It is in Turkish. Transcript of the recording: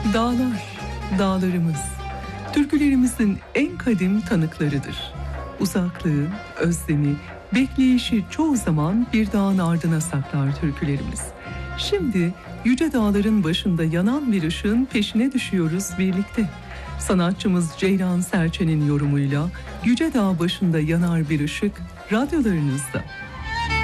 Dağlar, dağlarımız, türkülerimizin en kadim tanıklarıdır. Uzaklığın, özlemi, bekleyişi çoğu zaman bir dağın ardına saklar türkülerimiz. Şimdi yüce dağların başında yanan bir ışığın peşine düşüyoruz birlikte. Sanatçımız Ceylan Serçe'nin yorumuyla Yüce Dağ başında yanar bir ışık radyolarınızda.